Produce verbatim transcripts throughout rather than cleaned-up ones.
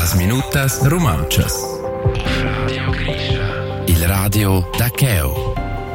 Las minutas romanchas. Radio Grisha. Il radio da Cheo.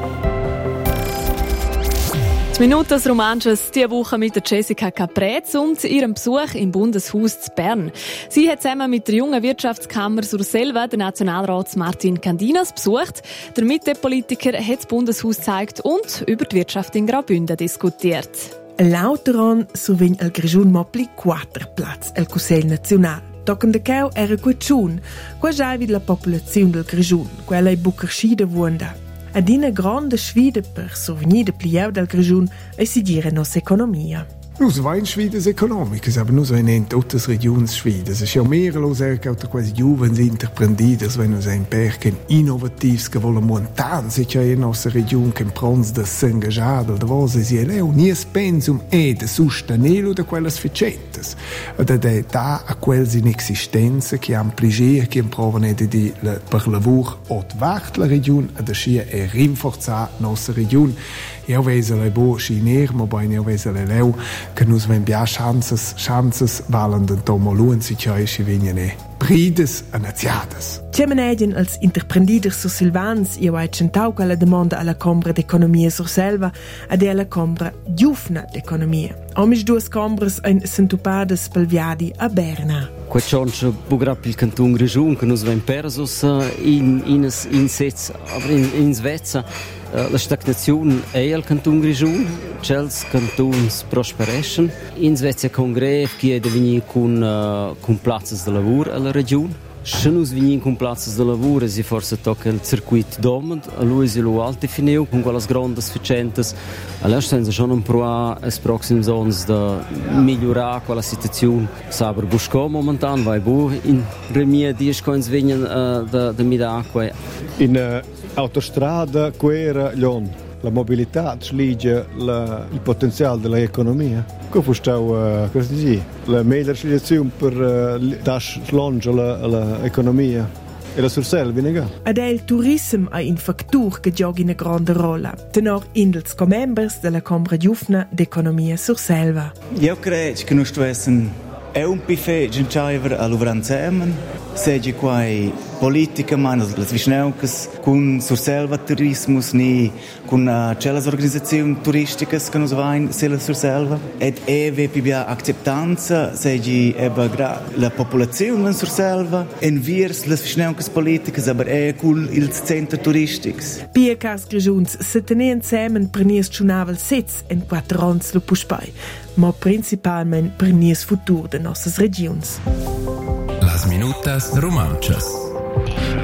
Die Minutas Romanches diese Woche mit der Jessica Caprez und ihrem Besuch im Bundeshaus zu Bern. Sie hat zusammen mit der jungen Wirtschaftskammer Surselva den Nationalrat Martin Candinas besucht. Der Mitte-Politiker hat das Bundeshaus gezeigt und über die Wirtschaft in Graubünden diskutiert. L'autoron survegn al Grischun mopli quattro plaz al Conselho Nacional. Toccam da Cheu era quatschun, qua già vid la popolazione del Grischun, quella è bucarschida vuonda. Ad una grande sfida per survenire de plieu del Grischun e si dire nostra economia. Nus vain sfidas economicas, aber nus vain in tutte le regioni sfidas. Es ist ja mehr los, auch quasi juvens interprendidas, wenn nus ein perchen innovativs che volen montan, se c'è in nostra regione che prons da s'engagare, da vose si eleu, nies pensum e de sostenelo da quellas facetas. Da de da a quels in existenza che ampligia, che provano di la, per lavoro ot vart la regione, ad ascia e rinforzar nostra regione. Io vedo le bo sciner, ma poi io vedo le leu che nus ven bia chances chances valen den tomolun si chai si vignene prides anaziadas. Cemenedien als interprendiders sur Silvans io hai centau che la domanda alla Combra d'Economia Surselva ed alla Combra Giufna d'Economia. Omis duas combras ein sentupades pel viadi a Berna. Qua c'è bugrap il canton Grischun che nus ven persos in in in Sez, aber in in Svezia la stagnazione è al canton Grischun, c'els cantons prospereschen. In Svezia congref che è venir con uh, con places de lavoro alla regione. Se nus venir con places de lavoro si forse tocca il circuito domand, a lui si lo alti fineu con quelle grandi facentas. Allora senza schon un pro as proxims ons da migliorare quella situazione. Saber busco momentan vai bu in remia dies coins venien uh, da da midacqua. In uh, autostrada quera Lyon. La mobilità slige la, il potenziale dell'economia. Come stau uh, cosa dici? La migliore soluzione per uh, dare slonge all'economia. E la Surselva in ega. Ed è il turismo è un fattore che gioca una grande ruolo. Tenor indels come members della Combra Giufna d'Economia Surselva. Io credo che noi stiamo è un piffè giuncaiver a Luvranzemen, segi quai politica manas las visneucas con Surselva turismus ni con uh, celas organizzazioni turisticas che nos vain sella Surselva ed eve pibia acceptanza segi eba gra la popolazione in Surselva en virs las visneucas politicas aber e cool il centro turistics. Pia cas Grischun se tenien zusammen per nies chunavel sitz en quattro ans lo puspai, ma principalment per nies futur de nossas regions. Las minutas romanchas.